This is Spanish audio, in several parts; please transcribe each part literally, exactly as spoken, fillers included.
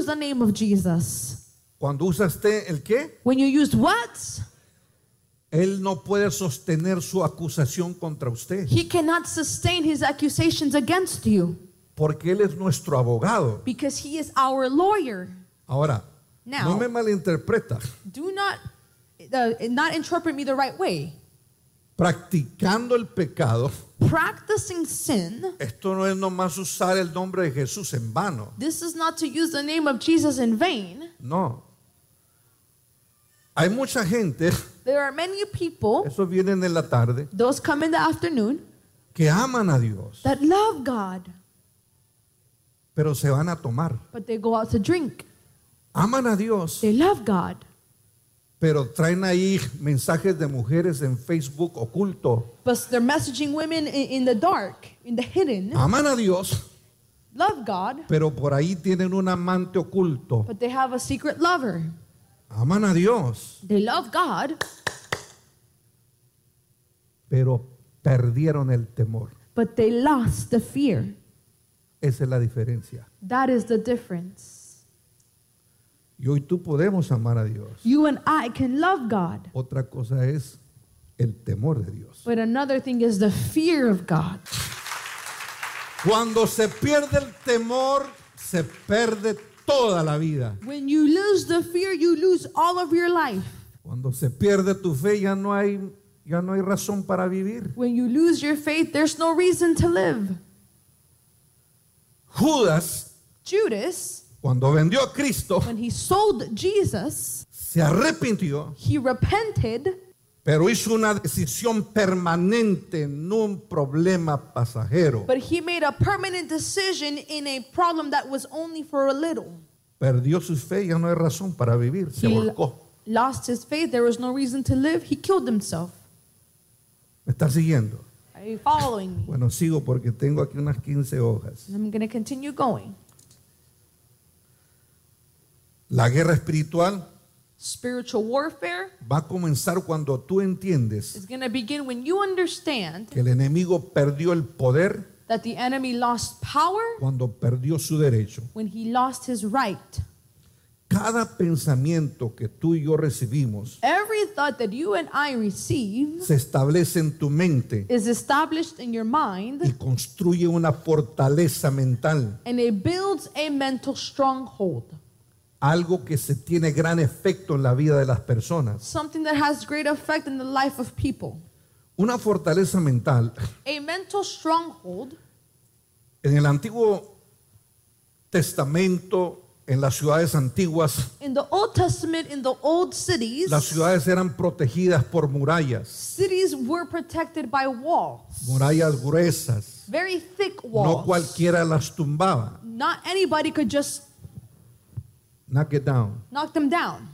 use the name of Jesus. Cuando usa usted el qué, When you use what? él no puede sostener su acusación contra usted, He cannot sustain his accusations against you porque él es nuestro abogado. because he is our lawyer. Ahora, Now, no me malinterpreta. do not, uh, not interpret me the right way. Practicando el pecado, Practicing sin, esto no es nomás usar el nombre de Jesús en vano. this is not to use the name of Jesus in vain. No. Hay mucha gente, There are many people, eso vienen en la tarde, those come in the afternoon, que aman a Dios, that love God, pero se van a tomar. but they go out to drink. Aman a Dios, They love God, pero traen ahí mensajes de mujeres en Facebook oculto. but they're messaging women in, in the dark, in the hidden. Aman a Dios, Love God, pero por ahí tienen un amante oculto. but they have a secret lover. Aman a Dios, They love God, pero perdieron el temor. but they lost the fear. Esa es la diferencia. That is the difference. Y hoy tú podemos amar a Dios. You and I can love God, Otra cosa es el temor de Dios. but another thing is the fear of God. Cuando se pierde el temor, se pierde toda la vida. When you lose the fear, you lose all of your life. Cuando se pierde tu fe, ya no hay, ya no hay razón para vivir. When you lose your faith, there's no reason to live. Judas, Judas, cuando vendió a Cristo, when he sold Jesus, se arrepintió, he repented, pero hizo una decisión permanente, no un problema pasajero. but he made a permanent decision in a problem that was only for a little. Perdió su fe, ya no hay razón para vivir. Se He volcó. lost his faith. There was no reason to live. He killed himself. ¿Me está siguiendo? Are you following me? Bueno, sigo porque tengo aquí unas quince hojas. I'm going to continue going. La guerra espiritual Spiritual warfare va a comenzar cuando tú entiendes is going to begin when you understand que el enemigo perdió el poder that the enemy lost power cuando perdió su derecho. when he lost his right. Cada pensamiento que tú y yo recibimos Every thought that you and I receive se establece en tu mente is established in your mind, y construye una fortaleza mental, and it builds a mental stronghold, algo que se tiene gran efecto en la vida de las personas. something that has great effect in the life of people. Una fortaleza mental A mental stronghold en el Antiguo Testamento, en las ciudades antiguas, in the Old Testament, in the old cities, las ciudades eran protegidas por murallas, cities were protected by walls, murallas gruesas. very thick No walls. cualquiera las tumbaba. Not anybody could just Knock it down. knock them down.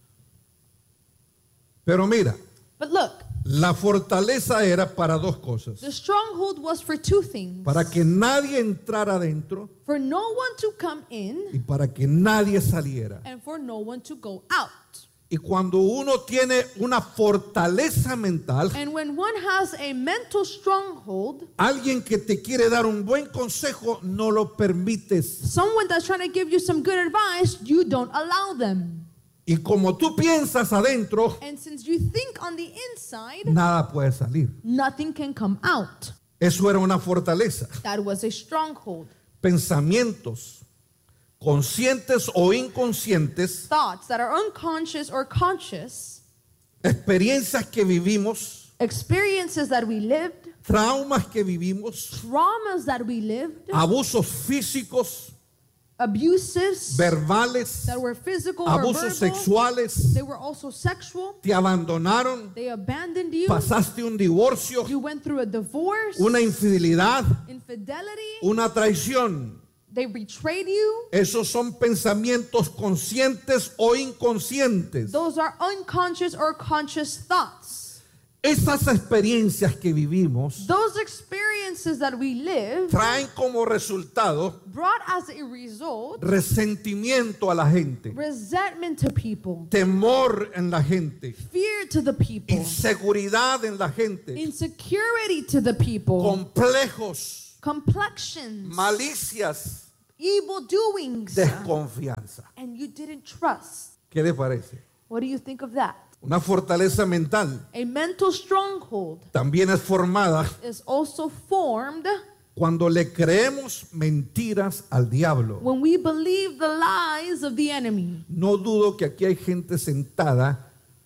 Pero mira, But look, la fortaleza era para dos cosas. the stronghold was for two things. Para que nadie entrara adentro For no one to come in y para que nadie saliera. and for no one to go out. Y cuando uno tiene una fortaleza mental, And when one has a mental stronghold, alguien que te quiere dar un buen consejo, no lo permites. someone that's trying to give you some good advice, you don't allow them. Y como tú piensas adentro, And since you think on the inside, nada puede salir. nothing can come out. Eso era una fortaleza. That was a stronghold. Pensamientos conscientes o inconscientes, Thoughts that are unconscious or conscious, experiencias que vivimos, experiences that we lived, traumas que vivimos, traumas that we lived, abusos físicos, abuses verbales, that were physical or abusos verbal. sexuales, They were also sexual. te abandonaron, They abandoned you. pasaste un divorcio, You went through a divorce, una infidelidad, infidelity. una traición. They betrayed you. Esos son pensamientos conscientes o inconscientes. Those are unconscious or conscious thoughts. Esas experiencias que vivimos Those experiences that we live traen como resultado brought as a result resentimiento a la gente, resentment to people, temor en la gente, fear to the people, inseguridad en la gente, insecurity to the people, complejos, complexions, malicias, evil doings, desconfianza. and you didn't trust. ¿Qué le parece? What do you think of that? Una fortaleza mental A mental stronghold también es formada is also formed cuando le creemos mentiras al diablo. when we believe the lies of the enemy. No dudo que aquí hay gente sentada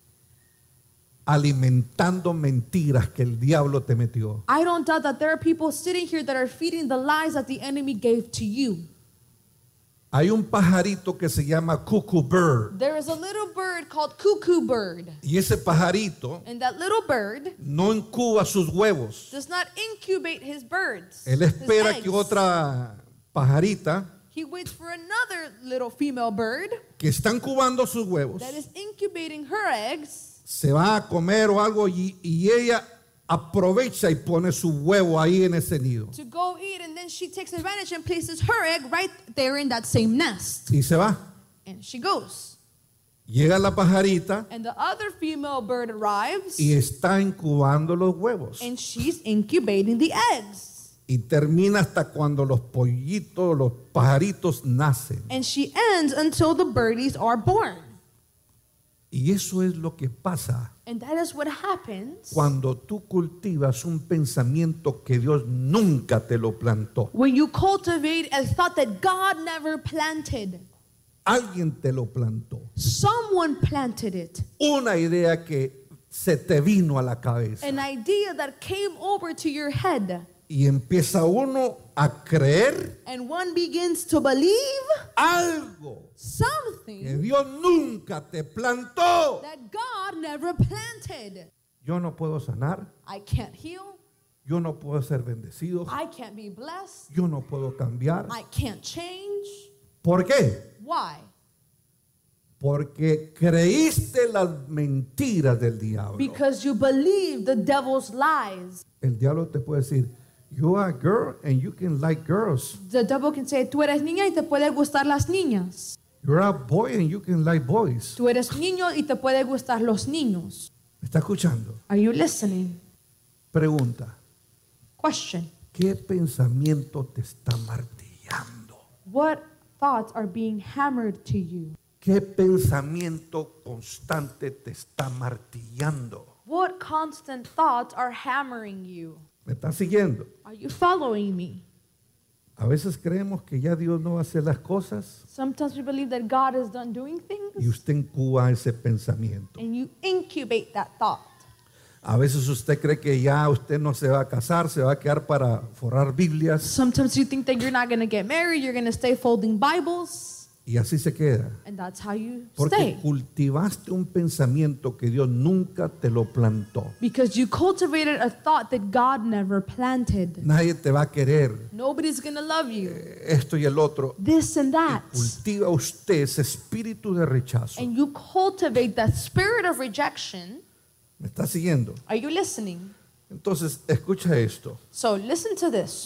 alimentando mentiras que el diablo te metió. I don't doubt that there are people sitting here that are feeding the lies that the enemy gave to you. Hay un pajarito que se llama cuckoo bird. There is a little bird called cuckoo bird, Y ese pajarito and that little bird no incuba sus huevos. does not incubate his birds. Él his espera eggs. que otra pajarita He waits for another little female bird que está incubando sus huevos that is incubating her eggs, se va a comer o algo y, y ella aprovecha y pone su huevo ahí en ese nido. to go eat, and then she takes advantage and places her egg right there in that same nest. Y se va. And she goes. Llega la pajarita And the other female bird arrives, y está incubando los huevos. and she's incubating the eggs. Y termina hasta cuando los pollitos, los pajaritos nacen. And she ends until the birdies are born. Y eso es lo que pasa And that is what happens cuando tú cultivas un pensamiento que Dios nunca te lo plantó. when you cultivate a thought that God never planted. Alguien te lo plantó. Someone planted it. Una idea que se te vino a la cabeza. An idea that came over to your head. Y empieza uno a creer And one begins to believe algo que something Dios nunca te plantó. that God never planted. Yo no puedo sanar, I can't heal. yo no puedo ser bendecido, I can't be blessed. yo no puedo cambiar. I can't change. ¿Por qué? Why? Porque creíste las mentiras del diablo. Because you believe the devil's lies. El diablo te puede decir, you are a girl and you can like girls. The devil can say, tú eres niña y te puede gustar las niñas. You're a boy and you can like boys. Tú eres niño y te puede gustar los niños. ¿Me está escuchando? Are you listening? Pregunta, Question. ¿qué pensamiento te está martillando? What thoughts are being hammered to you? ¿Qué pensamiento constante te está martillando? What constant thoughts are hammering you? ¿Me está siguiendo? Are you following me? A veces creemos que ya Dios no va a hacer las cosas Sometimes we believe that God is done doing y things usted incuba ese pensamiento. and you incubate that thought. A veces usted cree que ya usted no se va a casar, se va a quedar para forrar Biblias Sometimes you think that you're not going to get married, you're going to stay folding Bibles, y así se queda. and that's how you Porque stay. cultivaste un pensamiento que Dios nunca te lo plantó. Because you cultivated a thought that God never planted. Nadie te va a querer, Nobody's going to love you. esto y el otro. This and that. Cultiva usted ese espíritu de rechazo. And you cultivate that spirit of rejection. ¿Me está siguiendo? Are you listening? Entonces, escucha esto. So listen to this.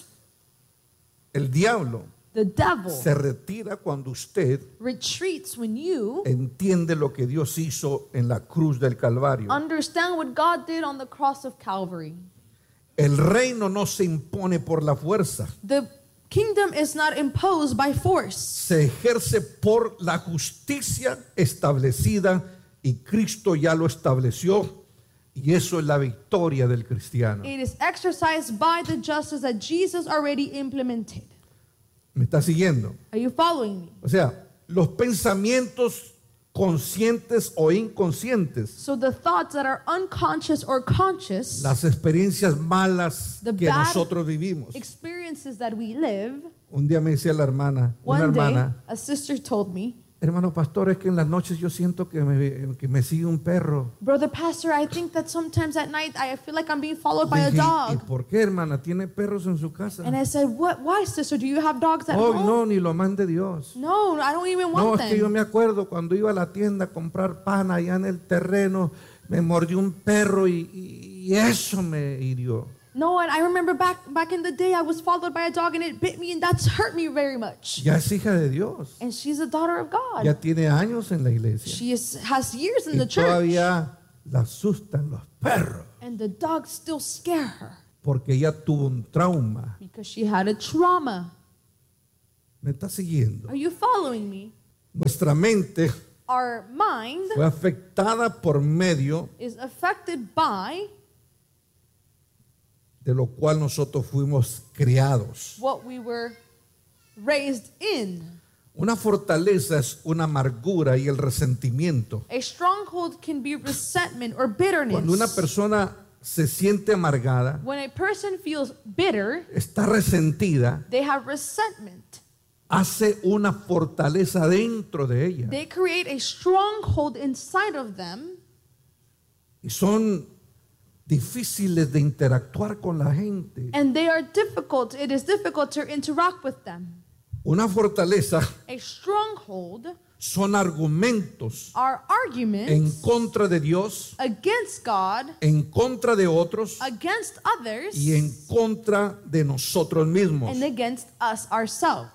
El diablo The devil se retira cuando usted retreats when you entiende lo que Dios hizo en la cruz del Calvario. understand what God did on the cross of Calvary. El reino no se impone por la fuerza, The kingdom is not imposed by force. se ejerce por la justicia establecida y Cristo ya lo estableció y eso es la victoria del cristiano. It is exercised by the justice that Jesus already implemented. ¿Me está siguiendo? Are you following me? O sea, los pensamientos conscientes o inconscientes, So the thoughts that are unconscious or conscious, las experiencias malas The que bad nosotros vivimos. experiences that we live. Un día me decía la hermana, una One day, hermana, a sister told me, hermano pastor, es que en las noches yo siento que me, que me sigue un perro. Brother Pastor, I think that sometimes at night I feel like I'm being followed by a Dije, ¿y dog. por qué, hermana? ¿Tiene perros en su casa? And I said, what? Why, sister? Do you have dogs at Oh, home? no, ni lo mande Dios. No, I don't even No, want es que yo them. me acuerdo cuando iba a la tienda a comprar pan allá en el terreno, me mordió un perro y, y- y eso me hirió. No, and I remember back back in the day I was followed by a dog and it bit me and that's hurt me very much. Ya es hija de Dios. And she's a daughter of God. Ya tiene años en la iglesia. She is, has years in Y the church. todavía la asustan los perros And the dogs still scare her porque ella tuvo un trauma. because she had a trauma. ¿Me está siguiendo? Are you following me? Nuestra mente Our mind fue afectada por medio is affected by de lo cual nosotros fuimos criados. what we were raised in. Una fortaleza es una amargura y el resentimiento. A stronghold can be resentment or bitterness. Cuando una persona se siente amargada, When a person feels bitter, está resentida, they have resentment. hace una fortaleza dentro de ella. They create a stronghold inside of them, Y son difíciles de interactuar con la gente. and they are difficult. It is difficult to interact with them. Una fortaleza A stronghold son argumentos are en arguments contra de Dios, against God, en contra de otros against others, y en contra de nosotros mismos. and against us ourselves.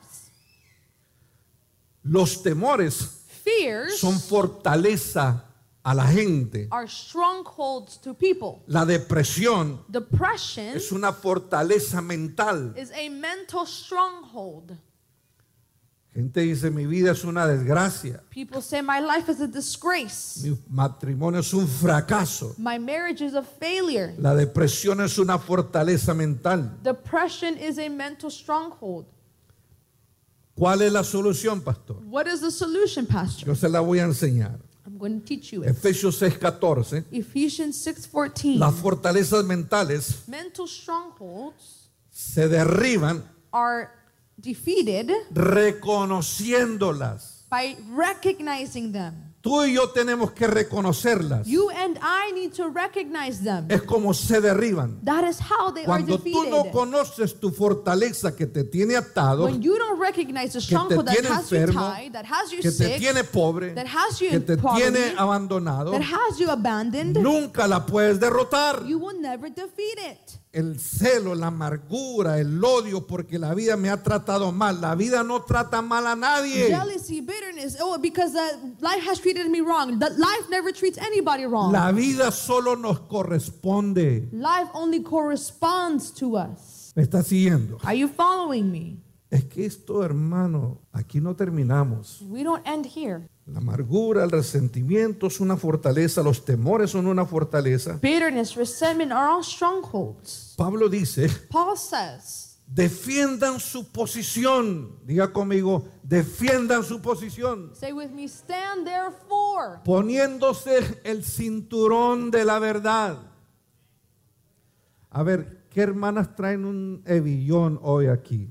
Los temores Fears son fortaleza a la gente. are strongholds to people. La depresión Depression es una fortaleza mental. is a mental stronghold. Gente dice, mi vida es una desgracia. People say my life is a disgrace. Mi matrimonio es un fracaso. My marriage is a failure. La depresión es una fortaleza mental. Depression is a mental stronghold. ¿Cuál es la solución, pastor? What is the solution, Pastor? Yo se la voy a enseñar. I'm going to teach you it. Efesios seis catorce. Ephesians six fourteen. Las fortalezas mentales Mental strongholds se derriban are defeated reconociéndolas. by recognizing them. Tú y yo tenemos que reconocerlas. You and I need to recognize them. Es como se derriban. That is how they are Cuando tú no defeated. conoces tu fortaleza que te tiene atado, When you don't recognize the que te stronghold that tiene has you enfermo, tied, that has you que te sick, tiene pobre, that has you que in te poverty, tiene abandonado, that has you abandoned, nunca la puedes derrotar. you will never defeat it. El celo, la amargura, el odio porque la vida me ha tratado mal. La vida no trata mal a nadie. Jealousy, bitterness, oh, because uh, life has treated me wrong. That life never treats anybody wrong. La vida solo nos corresponde. Life only corresponds to us. ¿Me está siguiendo? Are you following me? Es que esto, hermano, aquí no terminamos. We don't end here. La amargura, el resentimiento es una fortaleza, los temores son una fortaleza. Bitterness, resentment are all strongholds. Pablo dice, Paul says, defiendan su posición. Diga conmigo, defiendan su posición. say with me, stand therefore, Poniéndose el cinturón de la verdad. A ver, ¿qué hermanas traen un hebillón hoy aquí?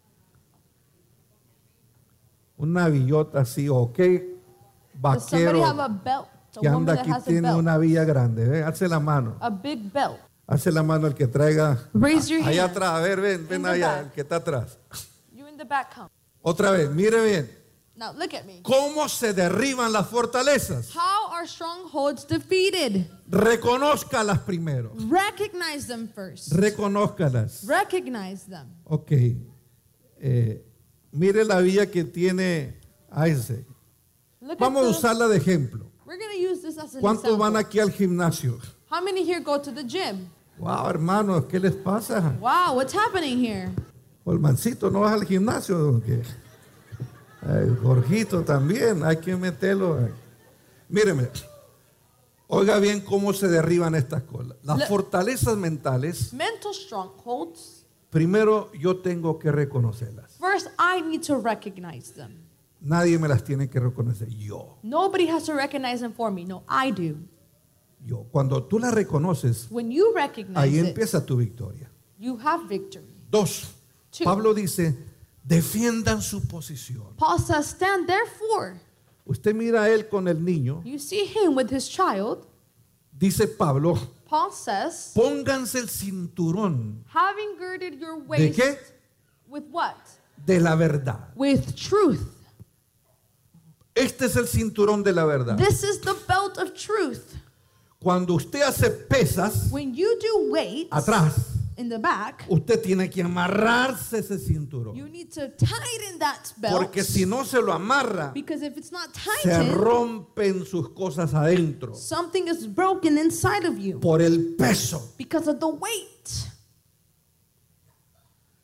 Una villota así, o qué does somebody vaquero have a belt? A que woman anda that aquí has a tiene belt. una villa grande. ¿Ve? Alce la mano. A big belt. Alce la mano el que traiga. Raise your Allá hand. atrás, a ver, ven, ven In the allá, back. el que está atrás. You in the back come. Otra vez, mire bien. Now look at me. ¿Cómo se derriban las fortalezas? How are strongholds defeated? Reconózcalas primero. Recognize them first. Reconózcalas. Recognize them. Ok. Eh, mire la villa que tiene Isaac. Look Vamos a at the, usarla de ejemplo. we're going to use this as an ¿Cuántos example. van aquí al gimnasio? How many here go to the gym? Wow, hermanos, ¿qué les pasa? Wow, what's happening here? Olmancito, ¿no vas al gimnasio? ¿Qué? Ay, Jorgito también, hay que meterlo. Míreme, oiga bien cómo se derriban estas cosas. Las Le- fortalezas mentales, Mental strongholds. primero yo tengo que reconocerlas. First, I need to recognize them. Nadie me las tiene que reconocer, yo. Nobody has to recognize them for me. No, I do. Yo, cuando tú las reconoces, When you recognize ahí it, empieza tu victoria. you have victory. Dos, Two. Pablo dice, defiendan su posición. Paul says, stand therefore. Usted mira a él con el niño, You see him with his child. dice Pablo, Paul says, pónganse el cinturón. having girded your ¿De waist qué? with what? De la verdad. With truth. Este es el cinturón de la verdad. This is the belt of truth. Cuando usted hace pesas When you do weights atrás, in the back, usted tiene que amarrarse ese cinturón. you need to tighten that belt. Porque si no se lo amarra, Because if it's not se tightened, rompen sus cosas adentro something is broken inside of you por el peso. because of the weight.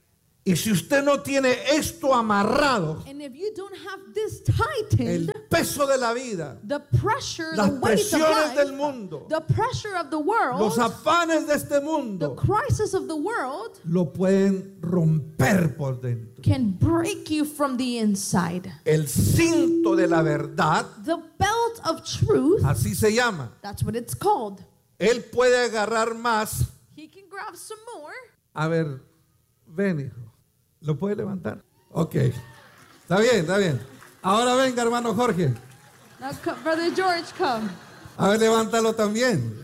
Y si usted no tiene esto amarrado, And if you don't have this el tightened, peso de la vida, the pressure, las the weight of presiones del life, mundo, the pressure of the world, los afanes de este the mundo, crisis of the world lo pueden romper por dentro. can break you from the inside. El cinto de la verdad, The belt of truth, así se llama. that's what it's called. Él puede agarrar más. He can grab some more. A ver, ven, hijo. ¿Lo puede levantar? Ok. Está bien, está bien. Ahora venga, hermano Jorge. Now, come, Brother George, come. A ver, levántalo también.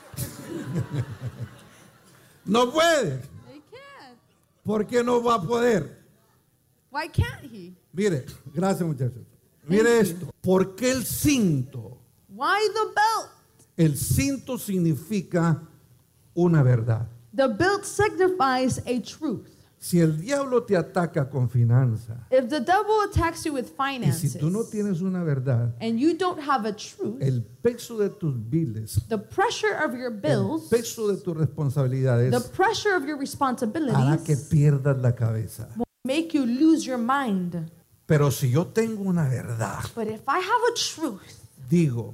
No puede. He can't. ¿Por qué no va a poder? Why can't he? Mire, gracias muchachos. Mire esto. ¿Por qué el cinto? Why the belt? El cinto significa una verdad. The belt signifies a truth. Si el diablo te ataca con finanzas, If the devil attacks you with y finances, si tú no tienes una verdad, and you don't have a truth, el peso de tus biles, the pressure of your el bills, peso de tus responsabilidades, the pressure of your hará que responsibilities pierdas la cabeza. will make you lose your mind. Pero si yo tengo una verdad, But if I have a truth, digo,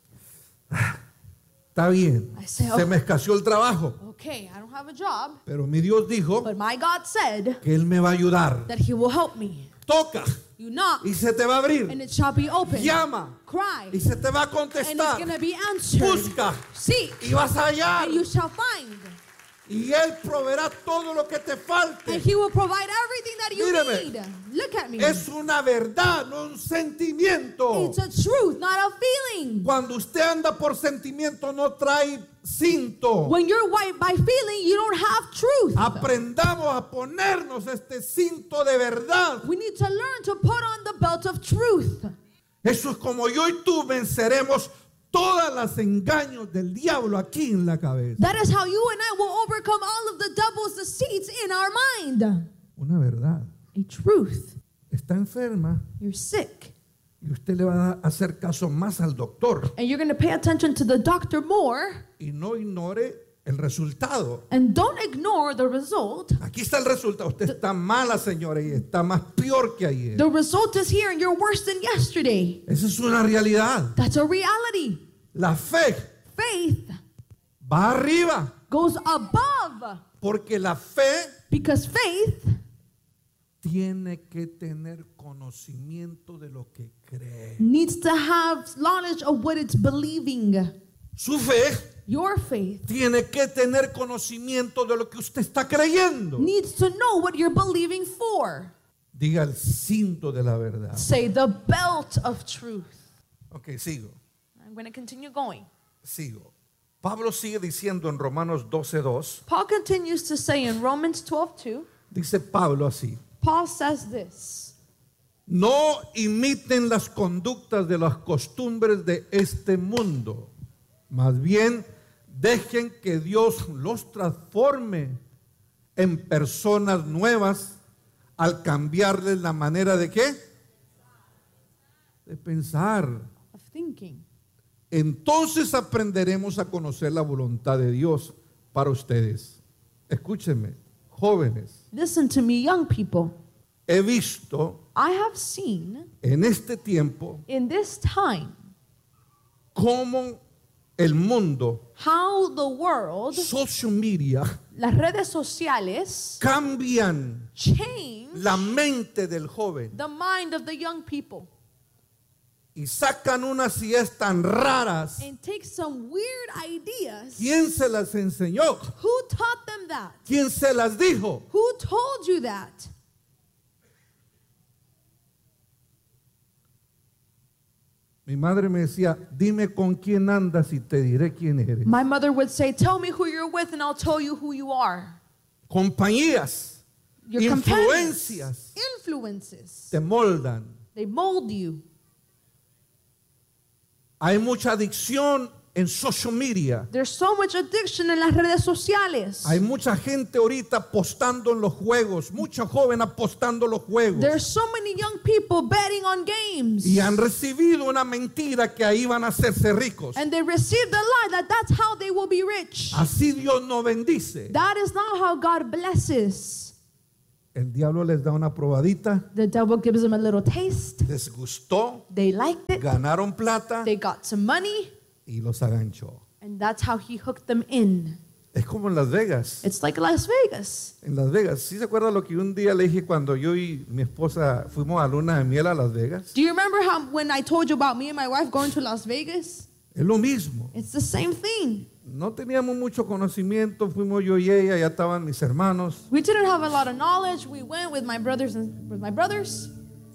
"Ah, está bien, I say, se oh. me escaseó el trabajo, okay, I don't have a job, pero mi Dios dijo but my God said que Él me va a ayudar. that he will help me. Toca You knock, y se te va a abrir. and it shall be open. Llama Cry, y se te va a and it's contestar. going to be answered. Busca Seek, y vas a hallar. and you shall find. Y Él proveerá todo lo que te And falte. he will provide everything that you Míreme. need. Look at me. Es una verdad, no un sentimiento. It's a truth, not a feeling. Cuando usted anda por sentimiento, no trae cinto. When you're white by feeling, you don't have truth. Aprendamos a ponernos este cinto de verdad. We need to learn to put on the belt of truth. Eso es como yo y tú venceremos todos los engaños del diablo aquí en la cabeza. That is how you and I will overcome all of the devil's deceits in our mind. Una verdad. A truth. Está enferma You're sick. y usted le va a hacer caso más al doctor. And you're going to pay attention to the doctor more. Y no ignore el resultado. And don't ignore the result. Aquí está el resultado. Usted está mala, señora, y está más peor que ayer. The result is here and you're worse than yesterday. Esa es una realidad. That's a reality. La fe Faith va arriba goes above. porque la fe Because faith tiene que tener conocimiento de lo que cree. needs to have knowledge of what it's believing. Su fe Your faith tiene que tener conocimiento de lo que usted está creyendo. needs to know what you're believing for. Diga el cinto de la verdad. Say the belt of truth. Ok, sigo, I'm going to continue going. sigo. Pablo sigue diciendo en Romanos doce dos, Paul continues to say in Romans twelve two, dice Pablo así: Paul says this. no imiten las conductas de las costumbres de este mundo, más bien dejen que Dios los transforme en personas nuevas al cambiarles la manera de qué? De pensar. Of thinking. Entonces aprenderemos a conocer la voluntad de Dios para ustedes. Escúchenme, jóvenes, Listen to me, young people. he visto I have seen en este tiempo in this time cómo el mundo, how the world, social media, las redes sociales, cambian change la mente del joven the mind of the young people y sacan unas ideas tan raras. and take some weird ideas. ¿Quién se las enseñó? Who taught them that? ¿Quién se las dijo? Who told you that? Mi madre me decía, dime con quién andas y te diré quién eres. My mother would say, tell me who you're with and I'll tell you who you are. Compañías, Your companions, influencias influences, te moldan. they mold you. Hay mucha adicción en social media. There's so much addiction en las redes sociales. Hay mucha gente ahorita apostando en los juegos, mucha joven apostando en los juegos. There's so many young people betting on games. Y han recibido una mentira que ahí van a hacerse ricos. And they receive the lie that that's how they will be rich. Así Dios no bendice. That is not how God blesses. El diablo les da una probadita, The devil gives them a little taste. les gustó, They liked it. ganaron plata They got some money. y los aganchó. And that's how he hooked them in. Es como en Las Vegas. It's like Las Vegas. En Las Vegas. ¿Sí se acuerda lo que un día le dije cuando yo y mi esposa fuimos a luna de miel a Las Vegas? Do you remember how when I told you about me and my wife going to Las Vegas? Es lo mismo. It's the same thing. No teníamos mucho conocimiento, fuimos yo y ella, ya estaban mis hermanos. We didn't have a lot of knowledge. We went with my brothers and with my brothers,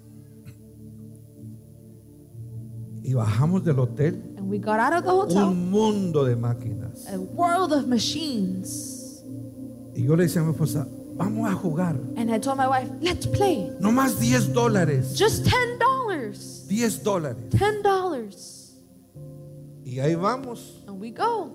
Y bajamos del hotel, and we got out of the hotel. un mundo de máquinas. A world of machines. Y yo le decía a mi esposa, vamos a jugar. And I told my wife, let's play. No más diez dólares. Just ten dollars. diez dólares. Ten dollars. Y ahí vamos. And we go.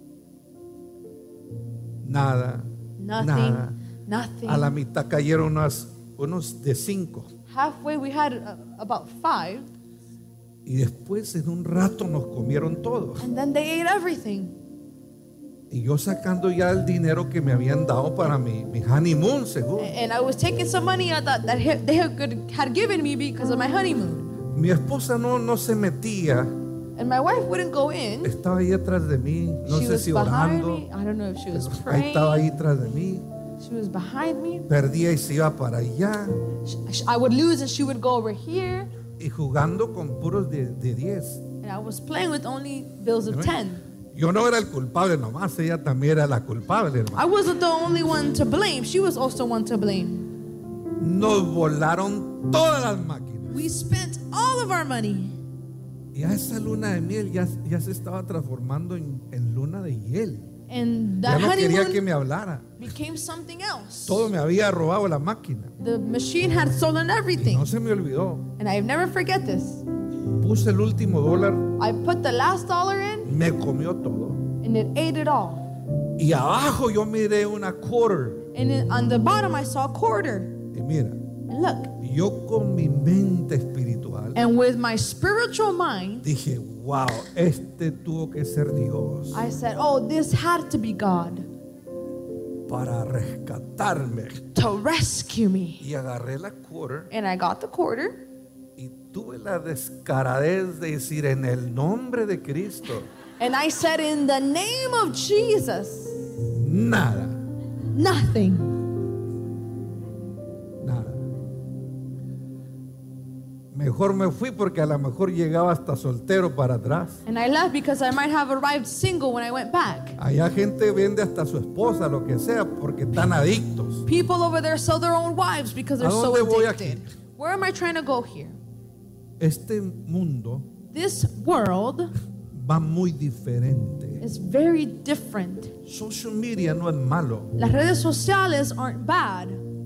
Nada. Nothing. Nada. Nothing. A la mitad cayeron unos, unos de cinco. Halfway we had uh, about five. Y después en un rato nos comieron todos. And then they ate everything. Y yo sacando ya el dinero que me habían dado para mi, mi honeymoon, seguro. And I was taking some money I thought that he- they had good- had given me because of my honeymoon. Mi esposa no, no se metía. And my wife wouldn't go in. Estaba ahí atrás de mí. No She sé was si behind orando. me. I don't know if she was Ahí praying. estaba ahí atrás de mí. She was behind me. Perdía y se iba para allá. Sh- I would lose and she would go over here. Y jugando con puros de, de diez. And I was playing with only bills of ten. Yo no era el culpable nomás, ella también era la culpable, hermano. I wasn't the only one to blame. She was also one to blame. Nos volaron todas las máquinas. We spent all of our money. Y a esa luna de miel ya, ya se estaba transformando en, en luna de hiel. And Ya that no quería que honeymoon me hablara. became something else. Todo me había robado la máquina. The machine had stolen Y everything. no se me olvidó. And I never forget this. Puse el último dólar, I put the last dollar in me comió todo. and it ate it all. Y abajo yo miré una quarter. And it, on the bottom I saw a quarter. Y mira, And look. yo con mi mente espiritual And with my spiritual mind, dije, wow, este tuvo que ser Dios I said, oh, this had to be God para rescatarme. to rescue me. Y agarré la quarter And I got the quarter. y tuve la descaradez de decir en el nombre de Cristo, And I said, in the name of Jesus, nada, nothing. nada. Mejor me fui porque a lo mejor llegaba hasta soltero para atrás. And I left because I might have arrived single when I went back. Allá gente vende hasta su esposa, lo que sea, porque están adictos. People over there sell their own wives because they're ¿A so dónde voy addicted. aquí? Where am I trying to go here? Este mundo This world va muy diferente. is very different. Social media no es malo. Las redes sociales aren't bad.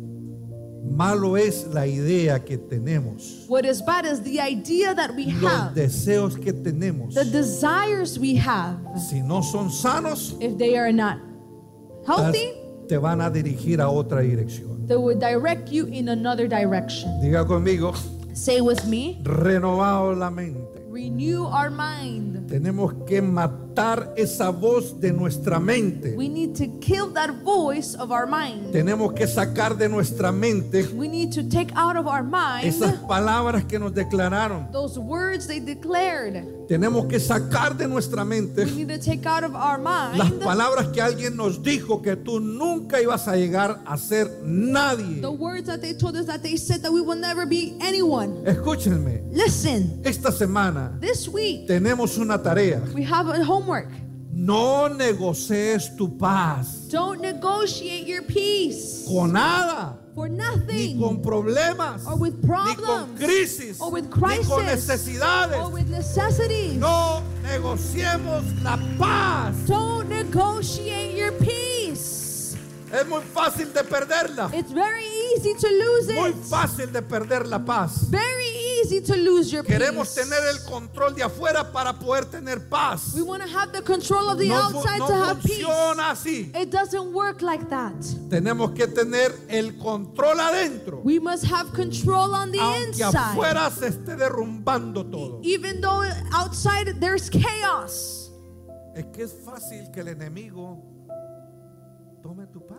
Malo es la idea que tenemos, What is bad is the idea that we los have, deseos que tenemos. the desires we have. Si no son sanos, If they are not healthy, te van a dirigir a otra dirección. they will direct you in another direction. Diga conmigo, Say with me, renovado la mente. renew our mind. Tenemos que matar esa voz de nuestra mente. We need to kill that voice of our mind. Tenemos que sacar de nuestra mente We need to take out of our mind esas palabras que nos declararon. those words they declared. Tenemos que sacar de nuestra mente We need to take out of our las mind palabras que alguien nos dijo que tú nunca ibas a llegar a ser nadie. the words that they told us that they said that we will never be anyone. Escúchenme, Listen, esta semana this week tenemos una tarea. we have a homework. No negocies tu paz Don't negotiate your peace con nada, for ni nothing, con problemas, or with ni con problems, crisis, or with ni con crisis, necesidades. or with necessities. No negociemos la paz. Don't negotiate your peace. Es muy fácil de perderla. It's very easy to lose Muy it. fácil de perder la paz. Very easy to lose your Queremos peace. tener el control de afuera para poder tener paz. We want to have the control of the No, fu- outside no to have peace. funciona así. It doesn't work like that. Tenemos que tener el control adentro, We must have control on the aunque inside. afuera se esté derrumbando todo. Even though outside there's chaos. Es que es fácil que el enemigo tome tu paz.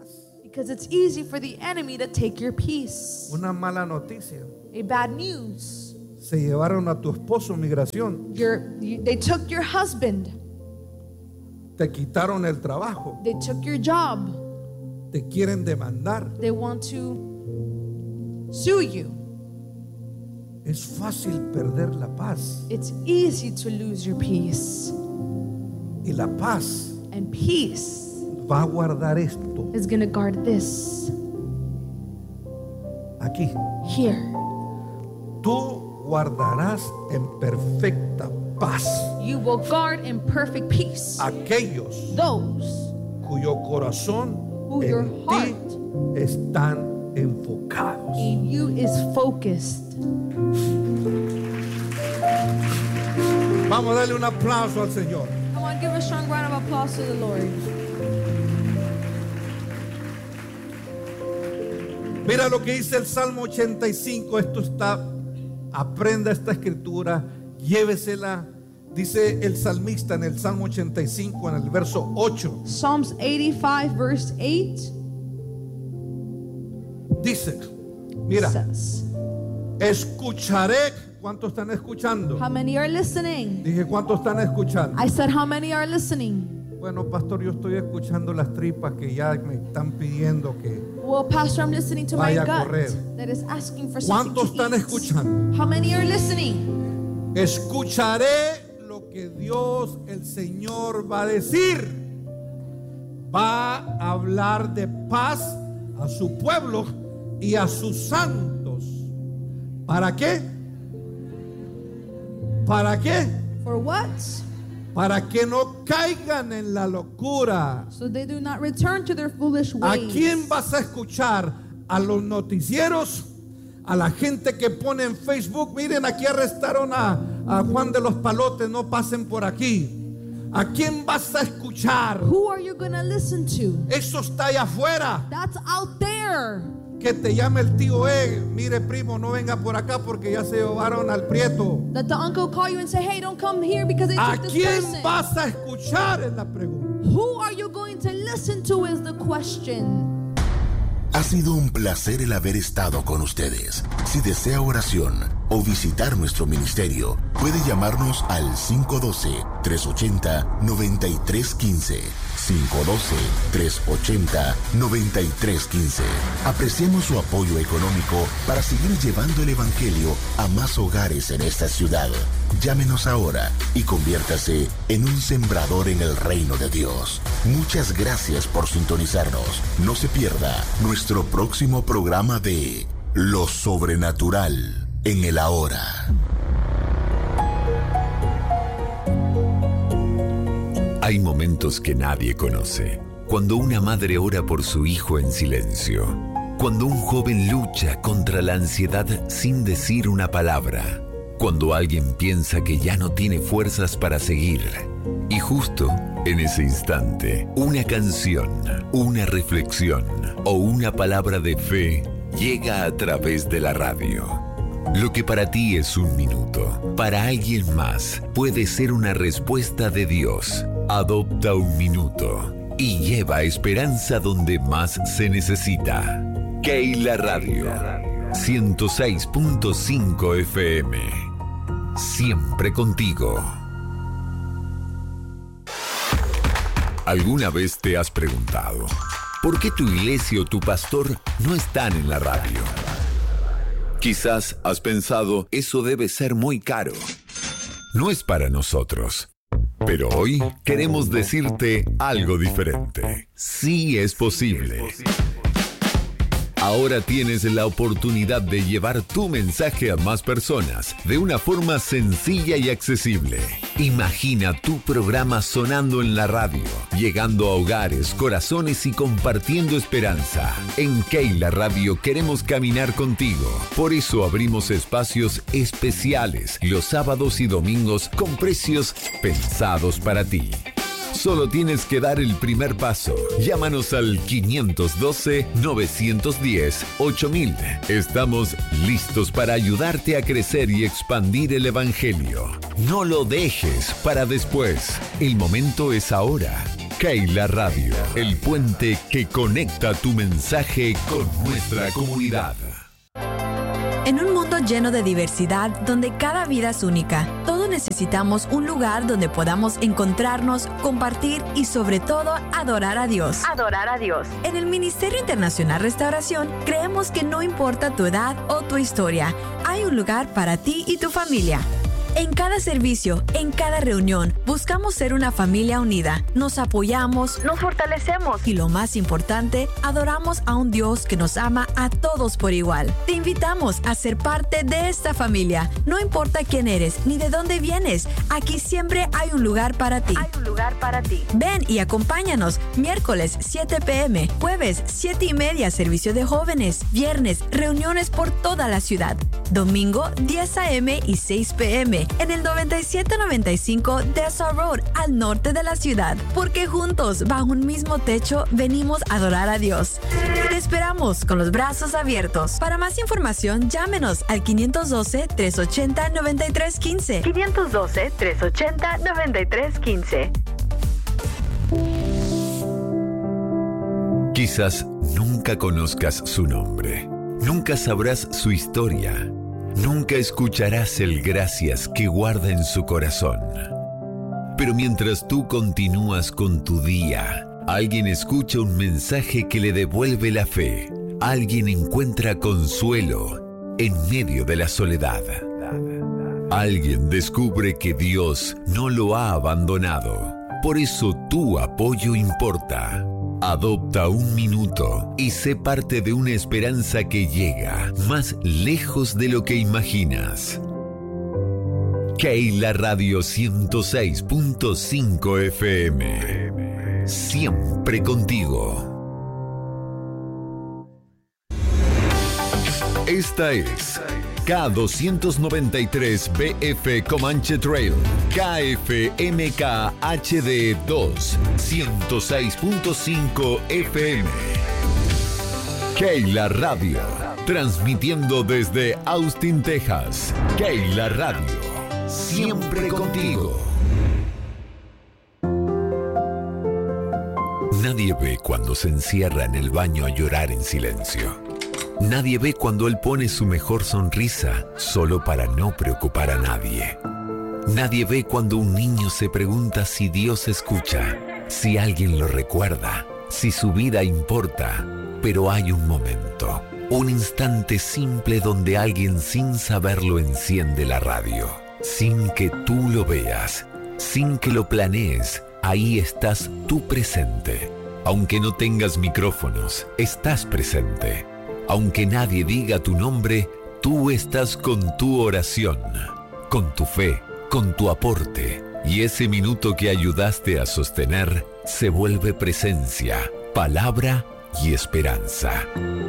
Because it's easy for the enemy to take your peace. Una mala noticia. A bad news. Se llevaron a tu esposo migración. Your, you, they took your husband. Te quitaron el trabajo. They took your job. Te quieren demandar. They want to sue you. Es fácil perder la paz. It's easy to lose your peace. Y la paz And peace va a guardar esto is going to guard this aquí. here. Tú guardarás en perfecta paz You will guard in perfect peace aquellos those cuyo corazón Who your en ti heart están enfocados. in you is focused. Vamos a darle un aplauso al Señor. I want to give a strong round of applause to the Lord. Mira lo que dice el Salmo ochenta y cinco. Esto está, aprenda esta escritura, llévesela. Dice el salmista en el Salmo ochenta y cinco, en el verso ocho. Psalms eighty-five, verse eight Dice, mira, says, escucharé. ¿Cuántos están escuchando? how many are listening? Dije, ¿cuántos están escuchando? I said, how many are listening? Bueno, pastor, yo estoy escuchando las tripas que ya me están pidiendo que... Well, Pastor, I'm listening to my Vaya a gut correr. that is asking for something ¿Cuántos to están eat. escuchando? How many are listening? Escucharé lo que Dios, el Señor, va a decir. Va a hablar de paz a su pueblo y a sus santos. ¿Para qué? ¿Para qué? For what? Para que no caigan en la locura. So they do not return to their foolish ¿A ways. quién vas a escuchar? ¿A los noticieros? ¿A la gente que pone en Facebook? Miren, aquí arrestaron a, a Juan de los Palotes, no pasen por aquí. ¿A quién vas a escuchar? Who are you going to listen to? Eso está allá afuera. That's out there. Que te llame el tío, eh, mire primo, no venga por acá porque ya se llevaron al prieto. That the uncle call you and say, hey, don't come here because they ¿A took this quién person. vas a escuchar? Es la pregunta. Who are you going to listen to is the question. Ha sido un placer el haber estado con ustedes. Si desea oración o visitar nuestro ministerio, puede llamarnos al cinco uno dos, tres ocho cero, nueve tres uno cinco. cinco uno dos, tres ocho cero, nueve tres uno cinco. Apreciamos su apoyo económico para seguir llevando el Evangelio a más hogares en esta ciudad. Llámenos ahora y conviértase en un sembrador en el reino de Dios. Muchas gracias por sintonizarnos. No se pierda nuestro próximo programa de Lo Sobrenatural en el Ahora. Hay momentos que nadie conoce. Cuando una madre ora por su hijo en silencio. Cuando un joven lucha contra la ansiedad sin decir una palabra. Cuando alguien piensa que ya no tiene fuerzas para seguir. Y justo en ese instante, una canción, una reflexión o una palabra de fe llega a través de la radio. Lo que para ti es un minuto, para alguien más puede ser una respuesta de Dios. Adopta un minuto y lleva esperanza donde más se necesita. Keila Radio, ciento seis punto cinco F M. Siempre contigo. ¿Alguna vez te has preguntado por qué tu iglesia o tu pastor no están en la radio? Quizás has pensado, eso debe ser muy caro. No es para nosotros. Pero hoy queremos decirte algo diferente. Sí es posible. Ahora tienes la oportunidad de llevar tu mensaje a más personas de una forma sencilla y accesible. Imagina tu programa sonando en la radio, llegando a hogares, corazones y compartiendo esperanza. En Keila Radio queremos caminar contigo. Por eso abrimos espacios especiales los sábados y domingos con precios pensados para ti. Solo tienes que dar el primer paso. Llámanos al cinco uno dos, nueve uno cero, ocho mil. Estamos listos para ayudarte a crecer y expandir el Evangelio. No lo dejes para después. El momento es ahora. Keila Radio, el puente que conecta tu mensaje con nuestra comunidad. En un mundo lleno de diversidad, donde cada vida es única, todos necesitamos un lugar donde podamos encontrarnos, compartir y sobre todo adorar a Dios. Adorar a Dios. En el Ministerio Internacional Restauración creemos que no importa tu edad o tu historia, hay un lugar para ti y tu familia. En cada servicio, en cada reunión, buscamos ser una familia unida. Nos apoyamos, nos fortalecemos y lo más importante, adoramos a un Dios que nos ama a todos por igual. Te invitamos a ser parte de esta familia. No importa quién eres ni de dónde vienes, aquí siempre hay un lugar para ti. Hay un lugar para ti. Ven y acompáñanos. Miércoles siete p m, jueves siete y media servicio de jóvenes, viernes reuniones por toda la ciudad, domingo diez a m y seis p m en el noventa y siete noventa y cinco Dessa Road, al norte de la ciudad, porque juntos, bajo un mismo techo, venimos a adorar a Dios. Te esperamos con los brazos abiertos. Para más información, llámenos al quinientos doce, trescientos ochenta, noventa y tres quince. quinientos doce, trescientos ochenta, noventa y tres quince. Quizás nunca conozcas su nombre, nunca sabrás su historia, nunca escucharás el gracias que guarda en su corazón. Pero mientras tú continúas con tu día, alguien escucha un mensaje que le devuelve la fe. Alguien encuentra consuelo en medio de la soledad. Alguien descubre que Dios no lo ha abandonado. Por eso tu apoyo importa. Adopta un minuto y sé parte de una esperanza que llega más lejos de lo que imaginas. Keila Radio ciento seis punto cinco F M. Siempre contigo. Esta es K doscientos noventa y tres B F Comanche Trail, K F M K H D dos, ciento seis punto cinco F M. Keila Radio, transmitiendo desde Austin, Texas. Keila Radio, siempre contigo. Nadie ve cuando se encierra en el baño a llorar en silencio. Nadie ve cuando él pone su mejor sonrisa solo para no preocupar a nadie. Nadie ve cuando un niño se pregunta si Dios escucha, si alguien lo recuerda, si su vida importa. Pero hay un momento, un instante simple donde alguien sin saberlo enciende la radio. Sin que tú lo veas, sin que lo planees, ahí estás tú presente. Aunque no tengas micrófonos, estás presente. Aunque nadie diga tu nombre, tú estás con tu oración, con tu fe, con tu aporte. Y ese minuto que ayudaste a sostener se vuelve presencia, palabra y esperanza.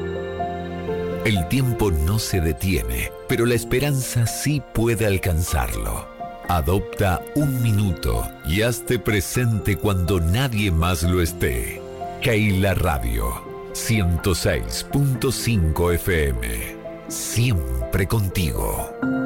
El tiempo no se detiene, pero la esperanza sí puede alcanzarlo. Adopta un minuto y hazte presente cuando nadie más lo esté. Keila Radio ciento seis punto cinco F M. Siempre contigo.